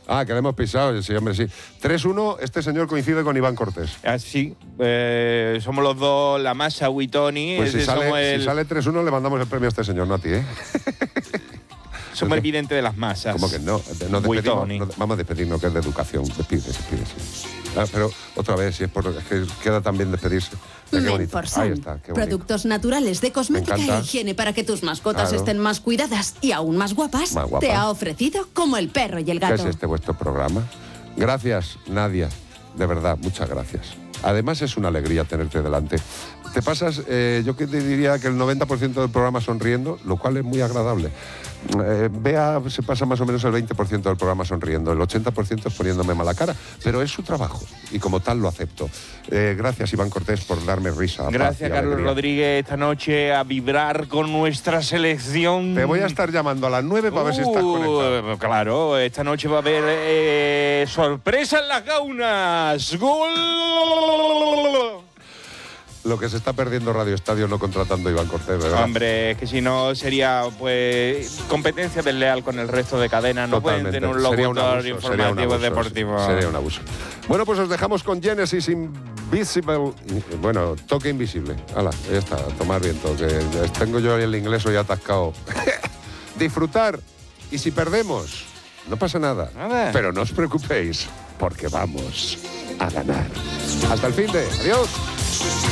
Ah, que le hemos pisado, sí, hombre, sí. 3-1, este señor coincide con Iván Cortés. Así, somos los dos, la Masa, Tony. Pues si sale 3-1 le mandamos el premio a este señor, no a ti, ¿eh? Somos el vidente de las masas. ¿Cómo que no? Nos despedimos, vamos a despedirnos, que es de educación. Despídese. Ah, pero otra vez, si es que queda también despedirse. Menforsan. Ahí está, qué bonito. Productos naturales de cosmética e higiene para que tus mascotas estén más cuidadas y aún más guapas. Te ha ofrecido Como el perro y el gato. ¿Qué es este vuestro programa? Gracias, Nadia. De verdad, muchas gracias. Además, es una alegría tenerte delante. Te pasas, yo que te diría que el 90% del programa sonriendo, lo cual es muy agradable. Bea se pasa más o menos el 20% del programa sonriendo, el 80% es poniéndome mala cara, pero es su trabajo y como tal lo acepto. Gracias, Iván Cortés, por darme risa. Gracias, Carlos Rodríguez, esta noche a vibrar con nuestra selección. Te voy a estar llamando a las 9 para ver si estás conectado. Claro, esta noche va a haber sorpresa en las gaunas. ¡Gol! Lo que se está perdiendo Radio Estadio no contratando a Iván Cortés, ¿verdad? Hombre, es que si no sería pues competencia desleal con el resto de cadenas. No pueden tener un locutor informativo deportivo. Sería un abuso. Bueno, pues os dejamos con Genesis Invisible. Bueno, toque invisible. Hala, ya está, a tomar viento, que tengo yo el inglés hoy atascado. Disfrutar. Y si perdemos, no pasa nada. Pero no os preocupéis, porque vamos a ganar. Hasta el fin de. Adiós.